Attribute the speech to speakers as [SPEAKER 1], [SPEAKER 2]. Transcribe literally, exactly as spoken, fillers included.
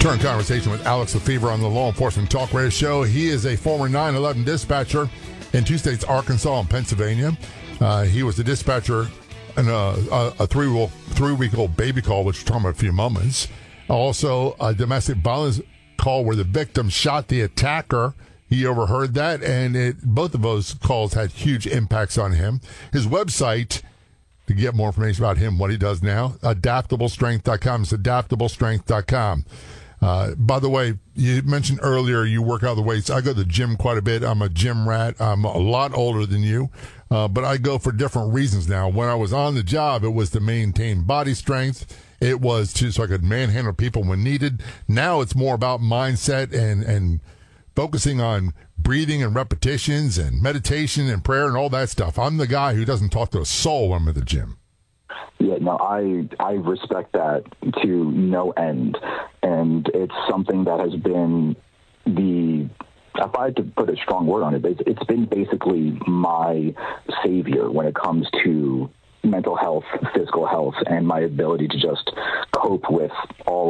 [SPEAKER 1] Turn conversation with Alex Lefevre on the Law Enforcement Talk Radio Show. He is a former nine eleven dispatcher in two states, Arkansas and Pennsylvania. Uh, he was a dispatcher in a, a, a three, three-week-old baby call, which we'll talk about in a few moments. Also, a domestic violence call where the victim shot the attacker. He overheard that, and it, both of those calls had huge impacts on him. His website, to get more information about him, what he does now, adaptable strength dot com. It's adaptable strength dot com. Uh, by the way, you mentioned earlier you work out the weights. I go to the gym quite a bit. I'm a gym rat. I'm a lot older than you, uh, but I go for different reasons now. When I was on the job, it was to maintain body strength. It was to so I could manhandle people when needed. Now it's more about mindset and and focusing on breathing and repetitions and meditation and prayer and all that stuff. I'm the guy who doesn't talk to a soul when I'm at the gym.
[SPEAKER 2] Yeah, no, I I respect that to no end, and it's something that has been the, if I had to put a strong word on it, it's, it's been basically my savior when it comes to mental health, physical health, and my ability to just cope with all